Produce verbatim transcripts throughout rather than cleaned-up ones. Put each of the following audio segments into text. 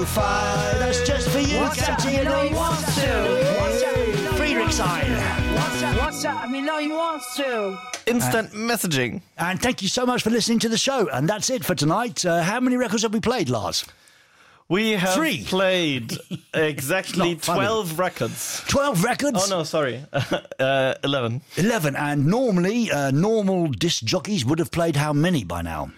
fire. That's just for you, Captain. You know you want to. Friedrichshain. What's up? What's up? I mean, no, you want to. Instant uh, messaging. And thank you so much for listening to the show. And that's it for tonight. Uh, how many records have we played, Lars? We have Three. played exactly twelve records. twelve records? Oh, no, sorry. uh, eleven. eleven. And normally, uh, normal disc jockeys would have played how many by now?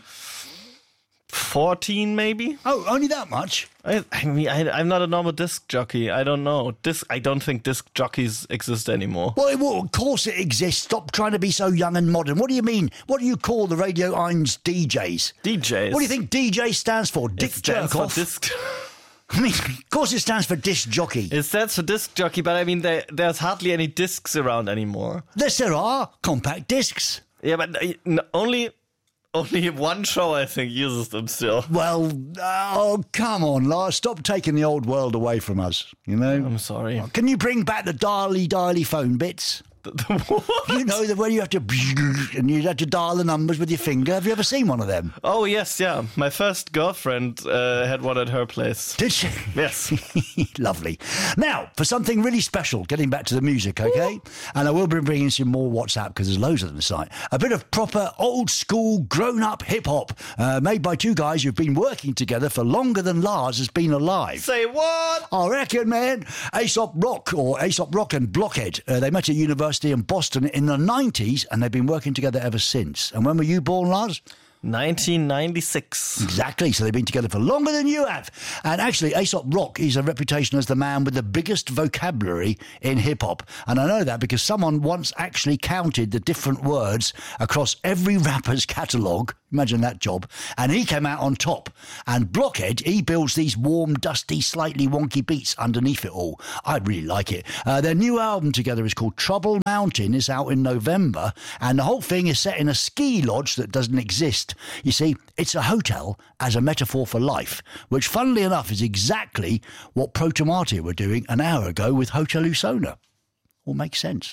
fourteen, maybe? Oh, only that much? I, I mean, I, I'm not a normal disc jockey. I don't know. Disc, I don't think disc jockeys exist anymore. Well, well, of course it exists. Stop trying to be so young and modern. What do you mean? What do you call the Radio eins D Js? D Js? What do you think D J stands for? Dick It stands for Jerkoff? disc... I mean, of course it stands for disc jockey. It stands for disc jockey, but I mean, there, there's hardly any discs around anymore. Yes, there are. Compact discs. Yeah, but uh, only... Only one show, I think, uses them still. Well, oh, come on, Lars. Stop taking the old world away from us, you know? I'm sorry. Can you bring back the dialy-dialy phone bits? The, the what? You know, the way you have to... and you have to dial the numbers with your finger. Have you ever seen one of them? Oh, yes, yeah. My first girlfriend uh, had one at her place. Did she? Yes. Lovely. Now, for something really special, getting back to the music, okay? Ooh. And I will be bringing some more WhatsApp because there's loads of them tonight. A bit of proper old-school, grown-up hip-hop uh, made by two guys who've been working together for longer than Lars has been alive. Say what? I reckon, man. Aesop Rock, or Aesop Rock and Blockhead. Uh, they met at university in Boston in the nineties, and they've been working together ever since. And when were you born, Lars? nineteen ninety-six. Exactly, so they've been together for longer than you have. And actually, Aesop Rock is a reputation as the man with the biggest vocabulary in hip-hop. And I know that because someone once actually counted the different words across every rapper's catalogue. Imagine that job. And he came out on top. And Blockhead, he builds these warm, dusty, slightly wonky beats underneath it all. I really like it. Uh, their new album together is called Trouble Mountain. It's out in November. And the whole thing is set in a ski lodge that doesn't exist. You see, it's a hotel as a metaphor for life, which, funnily enough, is exactly what Protomate were doing an hour ago with Hotel Usona. All makes sense.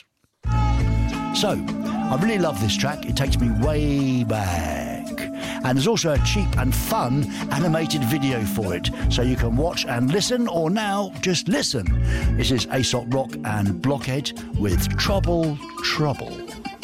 So, I really love this track. It takes me way back. And there's also a cheap and fun animated video for it, so you can watch and listen, or now just listen. This is Aesop Rock and Blockhead with Trouble, Trouble.